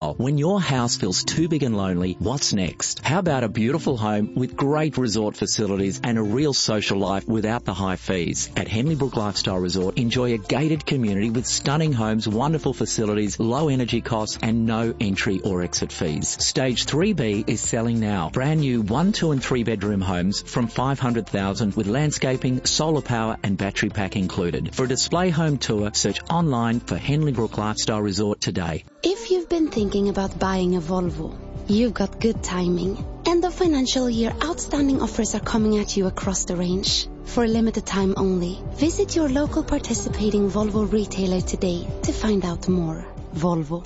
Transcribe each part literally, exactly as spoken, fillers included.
When your house feels too big and lonely, what's next? How about a beautiful home with great resort facilities and a real social life without the high fees? At Henley Brook Lifestyle Resort, enjoy a gated community with stunning homes, wonderful facilities, low energy costs and no entry or exit fees. Stage three B is selling now. Brand new one, two and three bedroom homes from five hundred thousand dollars with landscaping, solar power and battery pack included. For a display home tour, search online for Henley Brook Lifestyle Resort today. If you've been thinking about buying a Volvo, you've got good timing. End of financial year outstanding offers are coming at you across the range. For a limited time only, visit your local participating Volvo retailer today to find out more. Volvo.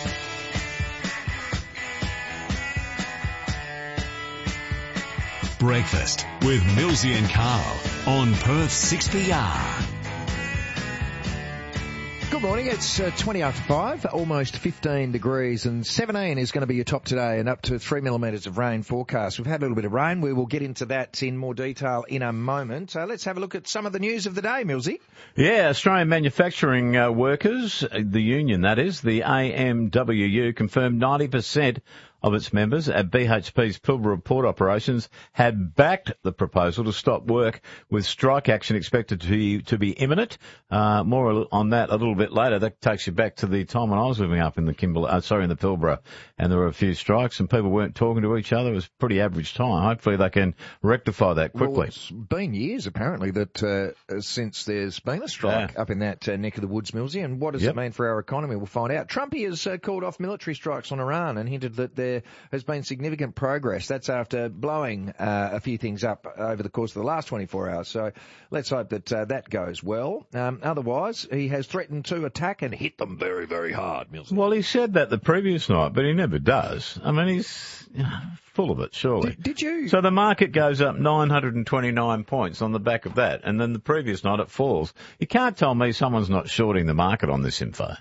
Breakfast with Millsy and Carl on Perth sixty R. Good morning, it's uh, twenty after five, almost fifteen degrees, and seventeen is going to be your top today, and up to three millimetres of rain forecast. We've had a little bit of rain. We will get into that in more detail in a moment. Uh, let's have a look at some of the news of the day, Millsy. Yeah, Australian manufacturing uh, workers, the union that is, the A M W U, confirmed ninety percent of its members at B H P's Pilbara port operations had backed the proposal to stop work, with strike action expected to be, to be imminent. Uh, more on that a little bit later. That takes you back to the time when I was living up in the Kimberley, uh, sorry, in the Pilbara, and there were a few strikes and people weren't talking to each other. It was pretty average time. Hopefully they can rectify that quickly. Well, it's been years, apparently, that uh, since there's been a strike yeah. up in that uh, neck of the woods, Millsy, and what does yep. it mean for our economy? We'll find out. Trumpy has uh, called off military strikes on Iran and hinted that there has been significant progress. That's after blowing uh, a few things up over the course of the last twenty-four hours. So let's hope that uh, that goes well. Um, otherwise, he has threatened to attack and hit them very, very hard, Millsy. Well, he said that the previous night, but he never does. I mean, he's you know, full of it, surely. Did, did you? So the market goes up nine hundred twenty-nine points on the back of that, and then the previous night it falls. You can't tell me someone's not shorting the market on this info.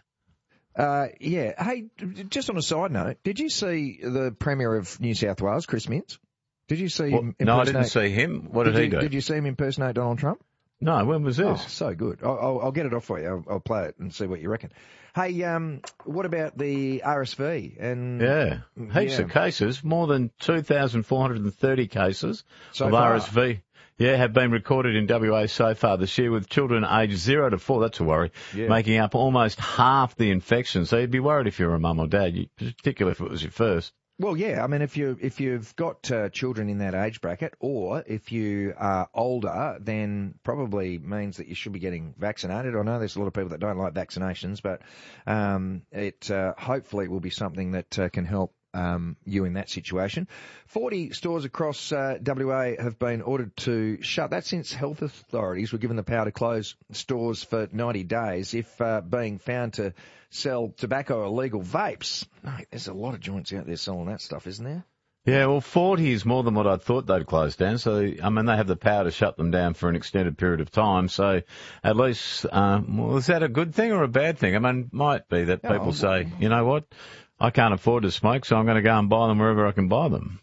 Uh, yeah. Hey, just on a side note, did you see the Premier of New South Wales, Chris Minns? Did you see well, him No, I didn't see him. What did, did he you, do? Did you see him impersonate Donald Trump? No, when was this? Oh, so good. I'll, I'll, I'll get it off for you. I'll, I'll play it and see what you reckon. Hey, um, what about the R S V? And yeah, heaps yeah. of cases, more than two thousand four hundred thirty cases so of far. R S V. Yeah, have been recorded in W A so far this year, with children aged zero to four, that's a worry, yeah. making up almost half the infection. So you'd be worried if you're a mum or dad, particularly if it was your first. Well, yeah, I mean, if you if you've got uh, children in that age bracket, or if you are older, then probably means that you should be getting vaccinated. I know there's a lot of people that don't like vaccinations, but um, it uh, hopefully will be something that uh, can help um, you in that situation. forty stores across uh, W A have been ordered to shut. That's since health authorities were given the power to close stores for ninety days if uh, being found to sell tobacco or illegal vapes. Mate, there's a lot of joints out there selling that stuff, isn't there? Yeah, well, forty is more than what I thought they'd close down. So, I mean, they have the power to shut them down for an extended period of time. So, at least, uh, well, is that a good thing or a bad thing? I mean, it might be that people oh, say, you know what, I can't afford to smoke, so I'm going to go and buy them wherever I can buy them.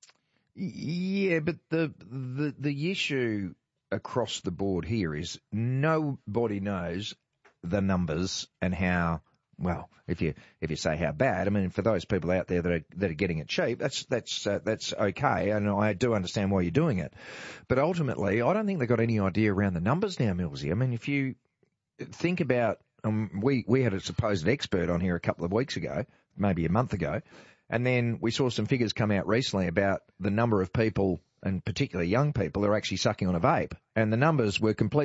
Yeah, but the the the issue across the board here is nobody knows the numbers and how. Well, if you if you say how bad, I mean, for those people out there that are that are getting it cheap, that's that's uh, that's okay, and I do understand why you're doing it. But ultimately, I don't think they've got any idea around the numbers now, Millsy. I mean, if you think about, um, we we had a supposed expert on here a couple of weeks ago, maybe a month ago, and then we saw some figures come out recently about the number of people, and particularly young people, who are actually sucking on a vape, and the numbers were completely